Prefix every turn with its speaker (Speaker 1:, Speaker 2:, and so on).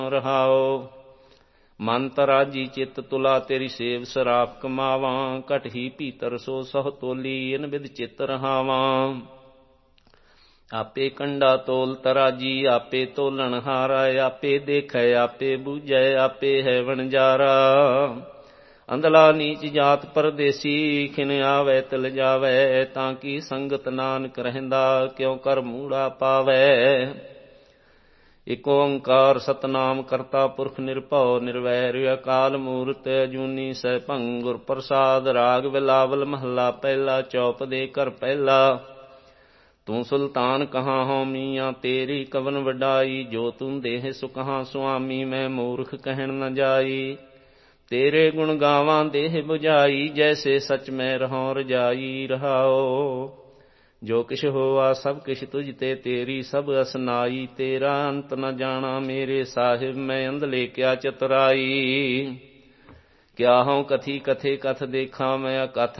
Speaker 1: ਰਹਾਓ। ਮਨ ਤਰਾਜੀ ਚਿੱਤ ਤੁਲਾ ਤੇਰੀ ਸੇਵ ਸਰਾਪ ਕਮਾਵਾਂ। ਘਟ ਹੀ ਭੀਤਰ ਸੋ ਸਹ ਤੋਲੀ ਇਨ ਬਿਧ ਚਿੱਤ ਰਹਾਵਾਂ। ਆਪੇ ਕੰਡਾ ਤੋਲ ਤਰਾਜੀ ਆਪੇ ਤੋਲਣ ਹਾਰਾ। ਆਪੇ ਦੇਖੈ ਆਪੇ ਬੂਝੈ ਆਪੇ ਹੈ ਵਣਜਾਰਾ। ਅੰਧਲਾ ਨੀਚ ਜਾਤ ਪਰਦੇਸੀ ਖਿਨ ਆਵੈ ਤਿਲ ਜਾਵੈ। ਤਾਂ ਕੀ ਸੰਗਤ ਨਾਨਕ ਰਹਿੰਦਾ ਕਿਉ ਕਰ ਮੂੜਾ ਪਾਵੈ। ਇਕ ਓੰਕਾਰ ਸਤਨਾਮ ਕਰਤਾ ਪੁਰਖ ਨਿਰਭਉ ਨਿਰਵੈਰ। ਅਕਾਲ ਮੂਰਤਿ ਅਜੂਨੀ ਸੈਭੰ ਗੁਰ ਪ੍ਰਸਾਦ। ਰਾਗ ਬਿਲਾਵਲ ਮਹੱਲਾ ਪਹਿਲਾ। ਚੌਪ ਦੇ ਘਰ ਪਹਿਲਾ। ਤੂੰ ਸੁਲਤਾਨ ਕਹਾਂ ਹਉ ਮੀਆਂ ਤੇਰੀ ਕਵਨ ਵਡਾਈ। ਜੋ ਤੂੰ ਦੇਹ ਸੋ ਕਹਾਂ ਸੁਆਮੀ ਮੈਂ ਮੂਰਖ ਕਹਿਣ ਨ ਜਾਈ। ਤੇਰੇ ਗੁਣ ਗਾਵਾਂ ਦੇਹ ਬੁਝਾਈ ਜੈਸੇ ਸਚ ਮੈਂ ਰਹਉ ਰਜਾਈ। ਰਹਾਓ ਜੋ ਕਿਛ ਹੋਆ ਸਭ ਕਿਛ ਤੁਝ ਤੇ ਤੇਰੀ ਸਭ ਅਸਨਾਈ। ਤੇਰਾ ਅੰਤ ਨ ਜਾਣਾ ਮੇਰੇ ਸਾਹਿਬ ਮੈਂ ਅੰਧਲੇ ਕਿਆ ਚਤੁਰਾਈ। ਕਿਆ ਹਉ ਕਥੀ ਕਥੇ ਕਥ ਦੇਖਾਂ ਮੈਂ ਅਕਥ